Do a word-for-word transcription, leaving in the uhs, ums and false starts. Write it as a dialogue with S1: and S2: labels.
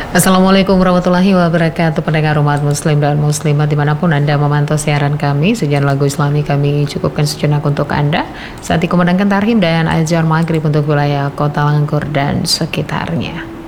S1: Assalamualaikum warahmatullahi wabarakatuh, pendengar umat muslim dan muslimat dimanapun Anda memantau siaran kami. Sekian lagu islami kami cukupkan sejenak untuk Anda saat dikumandangkan tarhim dan ajar maghrib untuk wilayah kota Langgur dan sekitarnya.